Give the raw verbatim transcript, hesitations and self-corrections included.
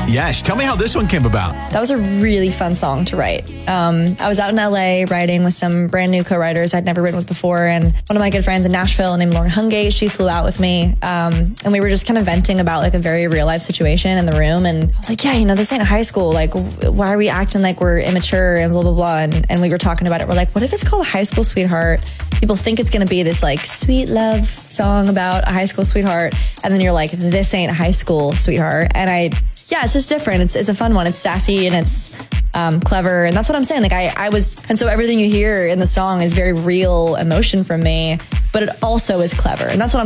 Yes. Tell me how this one came about. That was a really fun song to write. Um, I was out in L A writing with some brand new co-writers I'd never written with before. And one of my good friends in Nashville named Lauren Hungate, she flew out with me. Um, and we were just kind of venting about like a very real life situation in the room. And I was like, yeah, you know, this ain't high school. Like, why are we acting like we're immature and blah, blah, blah. And, and we were talking about it. We're like, what if it's called High School Sweetheart? People think it's going to be this like sweet love song about a high school sweetheart. And then you're like, this ain't high school sweetheart. And I, yeah, it's just different. It's it's a fun one. It's sassy and it's um, clever. And that's what I'm saying. Like I, I was, and so everything you hear in the song is very real emotion from me, but it also is clever. And that's what I'm